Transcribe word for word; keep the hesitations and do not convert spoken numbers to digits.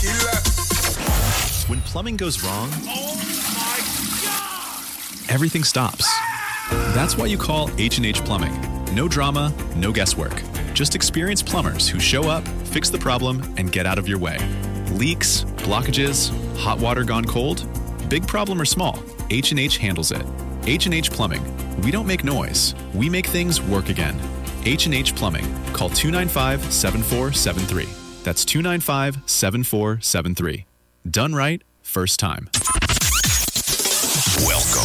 When plumbing goes wrong, Oh my God! everything stops. That's why you call H and H Plumbing. No drama, no guesswork. Just experienced plumbers who show up, fix the problem, and get out of your way. Leaks, blockages, hot water gone cold? Big problem or small, H and H handles it. H and H Plumbing. We don't make noise. We make things work again. H and H Plumbing. Call two nine five, seven four seven three. That's two nine five, seven four seven three. Done right, first time. Welcome